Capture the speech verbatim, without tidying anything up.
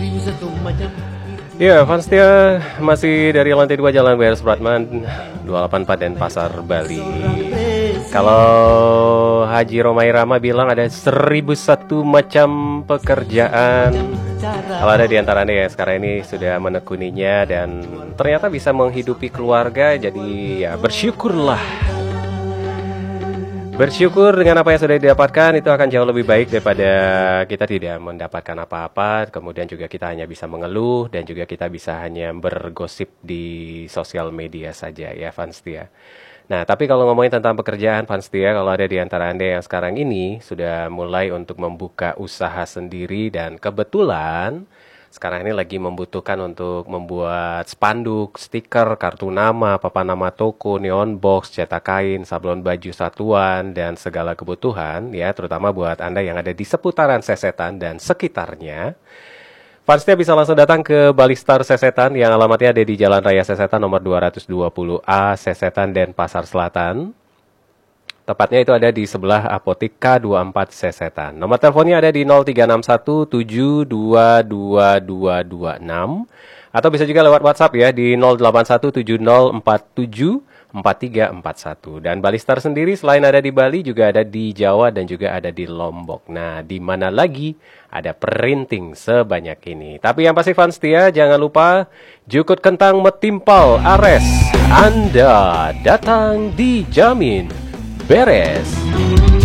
Ya, Fanstia masih dari lantai dua Jalan B R Supratman dua delapan empat Denpasar, Bali. Kalau Haji Romai Rama bilang ada seribu satu macam pekerjaan. Kalau ada di antara Anda yang sekarang ini sudah menekuninya dan ternyata bisa menghidupi keluarga, jadi ya bersyukurlah. Bersyukur dengan apa yang sudah didapatkan, itu akan jauh lebih baik daripada kita tidak mendapatkan apa-apa. Kemudian juga kita hanya bisa mengeluh dan juga kita bisa hanya bergosip di sosial media saja ya Fanstia. Nah, tapi kalau ngomongin tentang pekerjaan Fanstia, kalau ada di antara Anda yang sekarang ini sudah mulai untuk membuka usaha sendiri dan kebetulan sekarang ini lagi membutuhkan untuk membuat spanduk, stiker, kartu nama, papan nama toko, neon box, cetak kain, sablon baju satuan, dan segala kebutuhan, ya, terutama buat Anda yang ada di seputaran Sesetan dan sekitarnya. Fanstia bisa langsung datang ke Balistar Sesetan yang alamatnya ada di Jalan Raya Sesetan nomor dua ratus dua puluh A, Sesetan, Denpasar Selatan. Tepatnya itu ada di sebelah apotik K dua puluh empat Sesetan. Nomor teleponnya ada di nol tiga enam satu tujuh dua dua dua dua enam atau bisa juga lewat WhatsApp ya di nol delapan satu tujuh nol empat tujuh empat tiga empat satu. Dan Balistar sendiri selain ada di Bali juga ada di Jawa dan juga ada di Lombok. Nah, di mana lagi ada printing sebanyak ini. Tapi yang pasti Fanstia jangan lupa jukut kentang metimpal Ares. Anda datang dijamin beres.